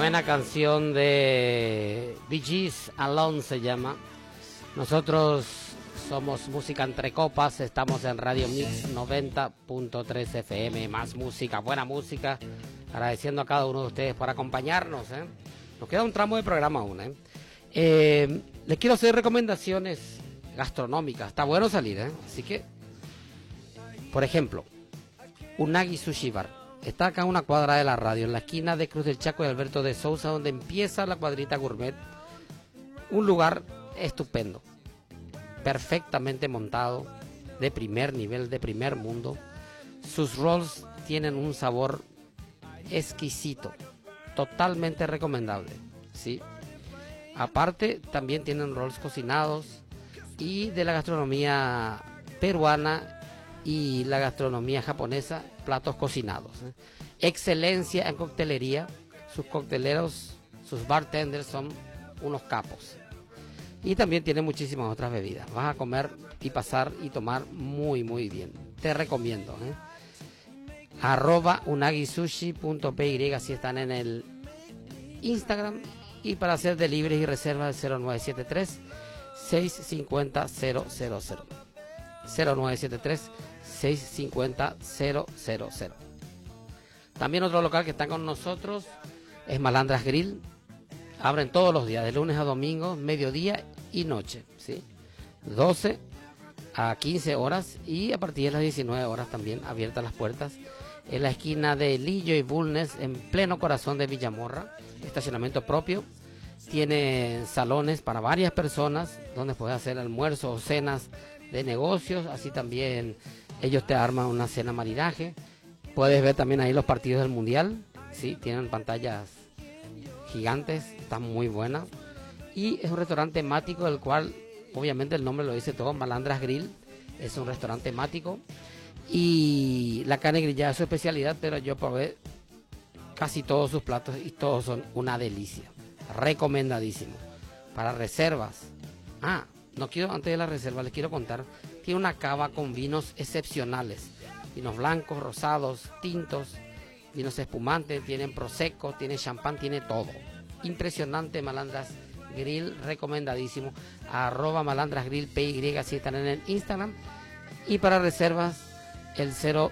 Buena canción de Bee Gees, Alone se llama. Nosotros somos Música Entre Copas, estamos en Radio Mix 90.3 FM, más música, buena música. Agradeciendo a cada uno de ustedes por acompañarnos. Nos queda un tramo de programa aún. Les quiero hacer recomendaciones gastronómicas, está bueno salir, así que, por ejemplo, Unagi Sushi Bar. Está acá a una cuadra de la radio, en la esquina de Cruz del Chaco y Alberto de Sousa, donde empieza la cuadrita gourmet. Un lugar estupendo, perfectamente montado, de primer nivel, de primer mundo. Sus rolls tienen un sabor exquisito, totalmente recomendable, ¿sí? Aparte, también tienen rolls cocinados y de la gastronomía peruana y la gastronomía japonesa, platos cocinados. Excelencia en coctelería, sus cocteleros, sus bartenders son unos capos. Y también tiene muchísimas otras bebidas. Vas a comer y pasar y tomar muy muy bien. Te recomiendo. @unagisushi.py si están en el Instagram. Y para hacer deliveries y reservas, 0973 650 000. 0973 650 000. También otro local que está con nosotros es Malandras Grill. Abren todos los días, de lunes a domingo, mediodía y noche, ¿sí? 12 a 15 horas y a partir de las 19 horas también abiertas las puertas. En la esquina de Lillo y Bulnes, en pleno corazón de Villamorra, estacionamiento propio. Tiene salones para varias personas donde puedes hacer almuerzos o cenas de negocios. Así también ellos te arman una cena maridaje. Puedes ver también ahí los partidos del mundial, ¿sí? Tienen pantallas gigantes, están muy buenas. Y es un restaurante temático, del cual obviamente el nombre lo dice todo, Malandras Grill. Es un restaurante temático y la carne grillada es su especialidad, pero yo probé casi todos sus platos y todos son una delicia. Recomendadísimo. Para reservas. No quiero, antes de la reserva les quiero contar, tiene una cava con vinos excepcionales. Vinos blancos, rosados, tintos, vinos espumantes, tienen prosecco, tiene champán, tiene todo. Impresionante. Malandras Grill, recomendadísimo. @Malandras Grill, PY si están en el Instagram. Y para reservas, el